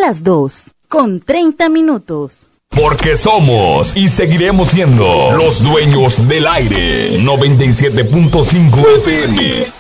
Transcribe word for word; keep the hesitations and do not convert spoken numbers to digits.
las dos, con treinta minutos. Porque somos y seguiremos siendo los dueños del aire. noventa y siete punto cinco F M.